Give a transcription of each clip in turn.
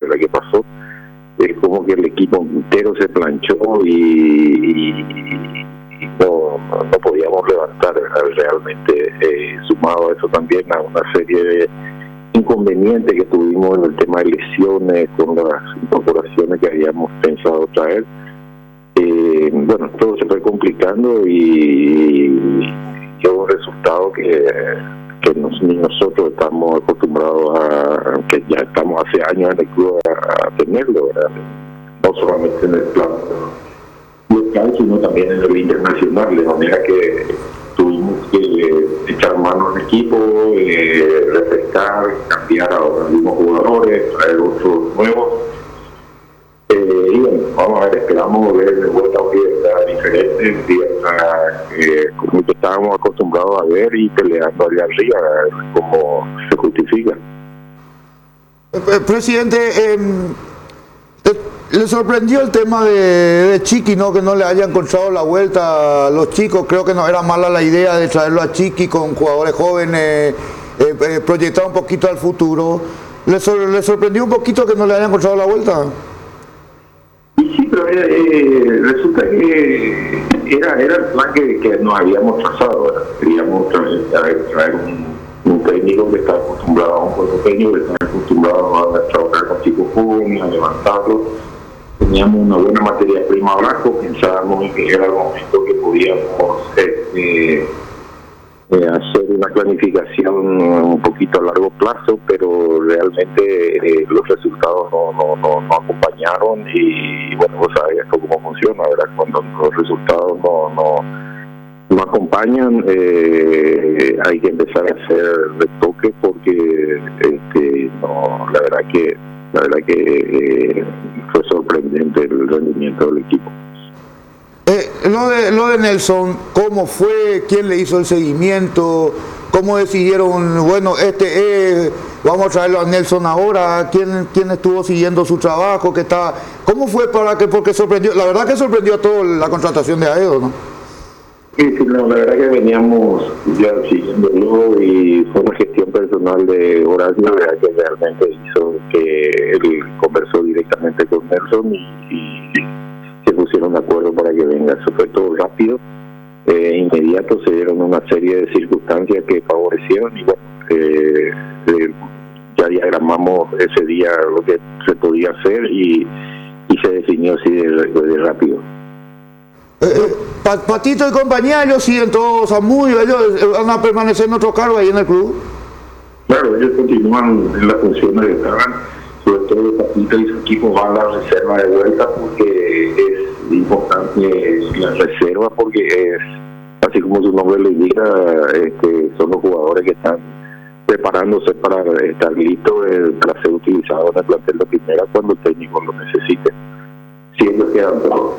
¿verdad? Que pasó. Es como que el equipo entero se planchó y no podíamos levantar, ¿verdad? Realmente, sumado a eso también a una serie de inconvenientes que tuvimos en el tema de lesiones con las incorporaciones que habíamos pensado traer. Bueno, todo se fue complicando y dio un resultado que ni nosotros estamos acostumbrados que ya estamos hace años en el club a tenerlo, ¿verdad? No solamente en el plano local, sino también en el internacional, de manera que tuvimos que echar mano al equipo, refrescar, cambiar a algunos jugadores, traer otros nuevos. Y bueno, vamos a ver, esperamos ver de vuelta a Oriental diferente, como que estábamos acostumbrados a ver y peleando allá arriba, como se justifica. Presidente, ¿le sorprendió el tema de Chiqui, no? Que no le haya encontrado la vuelta a los chicos. Creo que no era mala la idea de traerlo a Chiqui con jugadores jóvenes, proyectar un poquito al futuro. ¿Le sorprendió un poquito que no le haya encontrado la vuelta? Sí, pero resulta que era el plan que nos habíamos trazado, ¿verdad? Queríamos traer un técnico que está acostumbrado a un juego técnico, que está acostumbrado a trabajar con chicos jóvenes, a levantarlos. Teníamos una buena materia prima abajo, pensábamos que era el momento que podíamos hacer una planificación un poquito a largo plazo, pero realmente los resultados no acompañaron y bueno, vos sabés esto cómo funciona, ¿verdad? Cuando los resultados no acompañan, hay que empezar a hacer retoques porque la verdad que fue sorprendente el rendimiento del equipo. Lo de Nelson, ¿cómo fue? ¿Quién le hizo el seguimiento? ¿Cómo decidieron, bueno, vamos a traerlo a Nelson ahora? ¿Quién estuvo siguiendo su trabajo? ¿Cómo fue porque sorprendió? La verdad que sorprendió a todos la contratación de Aedo, ¿no? Sí, no, la verdad que veníamos ya siguiéndolo y fue una gestión personal de Horacio, la verdad que realmente hizo que él conversó directamente con Nelson y se pusieron de acuerdo para que venga. Eso fue todo rápido, inmediato, se dieron una serie de circunstancias que favorecieron y bueno, ya diagramamos ese día lo que se podía hacer y se definió así de rápido. Patito y compañía, ellos siguen todos a muy, ellos van a permanecer en otro cargo ahí en el club. Claro, ellos continúan en las funciones que estaban, sobre todo Patito y su equipo van a la reserva de vuelta porque es importante la reserva, porque es, así como su nombre le indica, son los jugadores que están preparándose para estar listos para ser utilizados en el plantel de primera cuando el técnico lo necesite. Siempre quedan todos.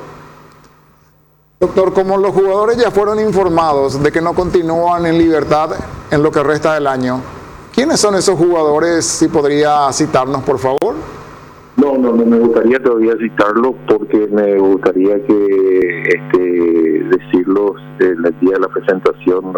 Doctor, como los jugadores ya fueron informados de que no continúan en libertad en lo que resta del año, ¿quiénes son esos jugadores? Si podría citarnos, por favor. No me gustaría todavía citarlos porque me gustaría que decirlos el día de la presentación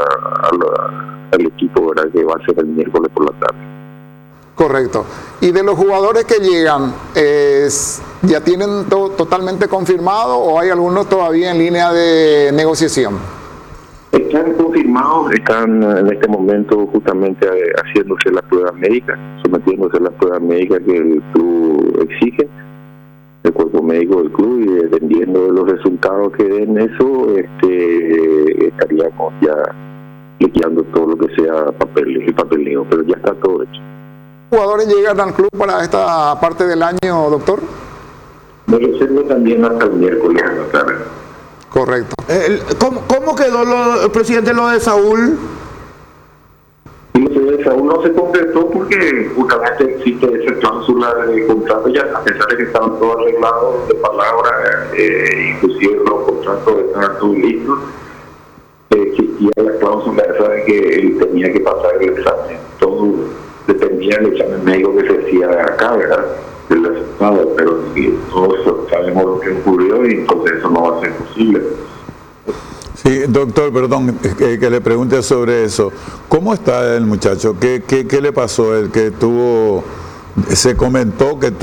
al equipo, ¿verdad? Que va a ser el miércoles por la tarde. Correcto. Y de los jugadores que llegan, ¿ya tienen totalmente confirmado o hay algunos todavía en línea de negociación? Están confirmados, están en este momento justamente haciéndose las pruebas médicas, sometiéndose a las pruebas médicas que el club exige, el cuerpo médico del club, y dependiendo de los resultados que den eso, estaríamos ya liquidando todo lo que sea el papeleo, pero ya está todo hecho. ¿Jugadores llegan al club para esta parte del año, doctor? Me reservo también hasta el miércoles a la tarde. Correcto. ¿Cómo quedó el presidente lo de Saúl? Lo de Saúl no se concretó porque justamente existe esa cláusula de contrato ya, a pesar de que estaban todos arreglados de palabra, inclusive los contratos estaban todos listos, existía la cláusula esa de que él tenía que pasar el examen. Todo dependía del examen médico que se hacía acá, ¿verdad? Del resultado, pero sí, todos sabemos lo que ocurrió y entonces eso no va a ser posible. Sí, doctor, perdón, que le pregunte sobre eso. ¿Cómo está el muchacho? ¿Qué le pasó? Se comentó que